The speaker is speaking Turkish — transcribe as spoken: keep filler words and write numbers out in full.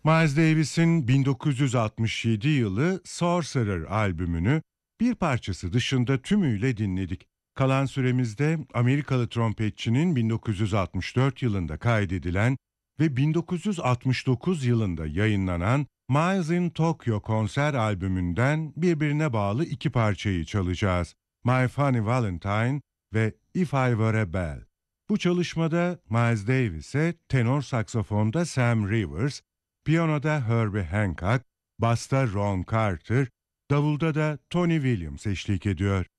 Miles Davis'in bin dokuz yüz altmış yedi yılı Sorcerer albümünü bir parçası dışında tümüyle dinledik. Kalan süremizde Amerikalı trompetçinin bin dokuz yüz altmış dört yılında kaydedilen ve bin dokuz yüz altmış dokuz yılında yayınlanan Miles in Tokyo konser albümünden birbirine bağlı iki parçayı çalacağız. My Funny Valentine ve If I Were a Bell. Bu çalışmada Miles Davis'e tenor saksafonda Sam Rivers, piyanoda Herbie Hancock, basta Ron Carter, davulda da Tony Williams eşlik ediyor.